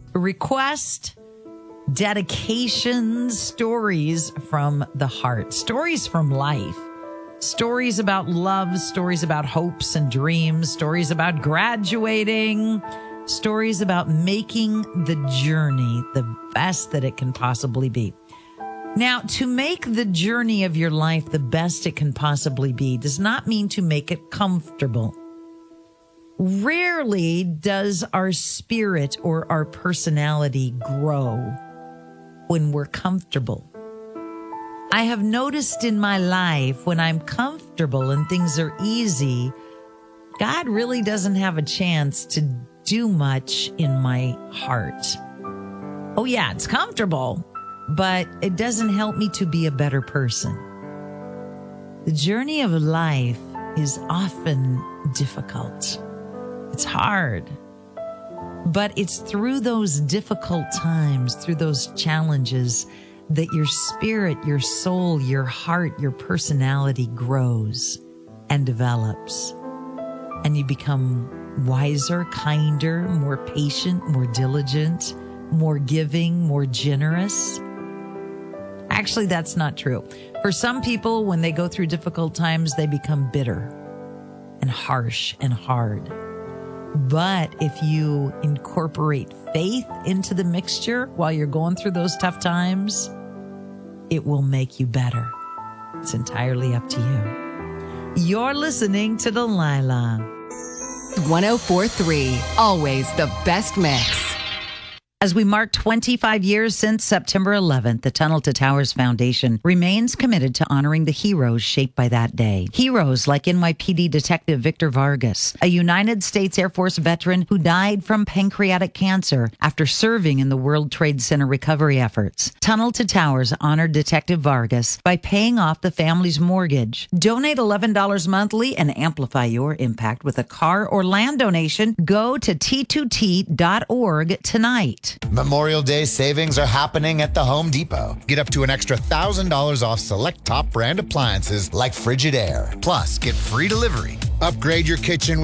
request dedications, stories from the heart, stories from life, stories about love, stories about hopes and dreams, stories about graduating, stories about making the journey the best that it can possibly be. Now, to make the journey of your life the best it can possibly be does not mean to make it comfortable. Rarely does our spirit or our personality grow when we're comfortable. I have noticed in my life when I'm comfortable and things are easy, God really doesn't have a chance to do much in my heart. Oh yeah, it's comfortable, but it doesn't help me to be a better person. The journey of life is often difficult. It's hard. But it's through those difficult times, through those challenges, that your spirit, your soul, your heart, your personality grows and develops. And you become wiser, kinder, more patient, more diligent, more giving, more generous. Actually, that's not true. For some people, when they go through difficult times, they become bitter and harsh and hard. But if you incorporate faith into the mixture while you're going through those tough times, it will make you better. It's entirely up to you. You're listening to Delilah. 104.3, always the best mix. As we mark 25 years since September 11th, the Tunnel to Towers Foundation remains committed to honoring the heroes shaped by that day. Heroes like NYPD Detective Victor Vargas, a United States Air Force veteran who died from pancreatic cancer after serving in the World Trade Center recovery efforts. Tunnel to Towers honored Detective Vargas by paying off the family's mortgage. Donate $11 monthly and amplify your impact with a car or land donation. Go to t2t.org tonight. Memorial Day savings are happening at the Home Depot. Get up to an extra $1,000 off select top brand appliances like Frigidaire. Plus, get free delivery. Upgrade your kitchen